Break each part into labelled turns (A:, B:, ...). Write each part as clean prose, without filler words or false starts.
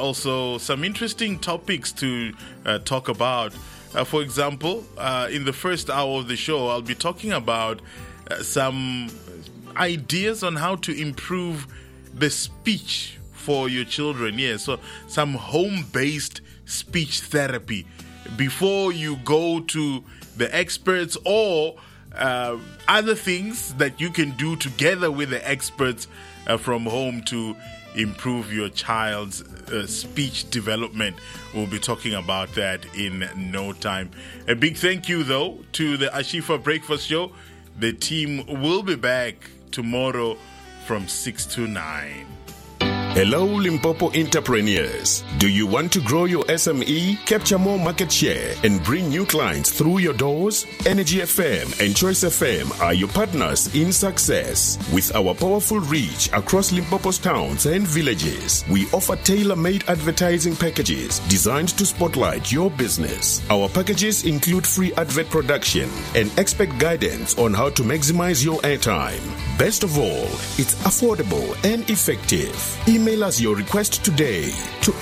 A: also some interesting topics to talk about. For example, in the first hour of the show, I'll be talking about some ideas on how to improve the speech for your children. Yeah, so some home-based speech therapy before you go to the experts, or other things that you can do together with the experts from home to improve your child's speech development. We'll be talking about that in no time. A big thank you, though, to the Ashifa Breakfast Show. The team will be back tomorrow from 6 to 9.
B: Hello, Limpopo entrepreneurs. Do you want to grow your SME, capture more market share, and bring new clients through your doors? Energy FM and Choice FM are your partners in success. With our powerful reach across Limpopo's towns and villages, we offer tailor-made advertising packages designed to spotlight your business. Our packages include free advert production and expert guidance on how to maximize your airtime. Best of all, it's affordable and effective. Email us your request today to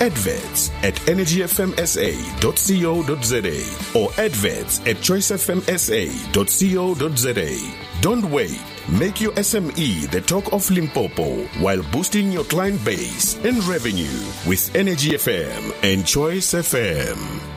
B: adverts@energyfmsa.co.za or adverts@choicefmsa.co.za. Don't wait. Make your SME the talk of Limpopo while boosting your client base and revenue with Energy FM and Choice FM.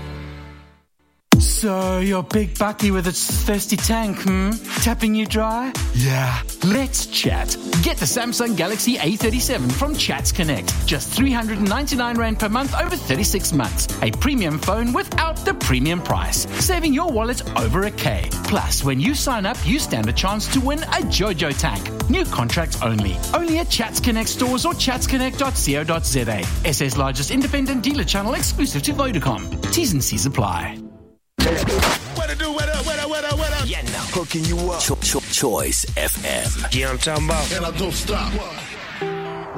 C: So, your big bucky with its thirsty tank, tapping you dry? Yeah. Let's chat. Get the Samsung Galaxy A37 from Chats Connect. Just 399 Rand per month over 36 months. A premium phone without the premium price. Saving your wallet over $1,000. Plus, when you sign up, you stand a chance to win a JoJo tank. New contracts only. Only at Chats Connect stores or chatsconnect.co.za. SA's largest independent dealer channel exclusive to Vodacom. T's and C's apply.
D: What it do? What up? Yeah, now hooking you up. Choice FM.
E: Yeah, I'm talking about.
D: And I don't stop.